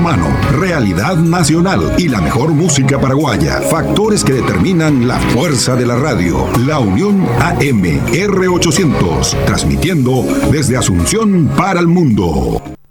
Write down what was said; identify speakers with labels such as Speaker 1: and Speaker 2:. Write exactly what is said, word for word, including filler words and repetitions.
Speaker 1: humano, realidad nacional y la mejor música paraguaya. Factores que determinan la fuerza de la radio. La Unión A M R ochocientos, transmitiendo desde Asunción para el mundo.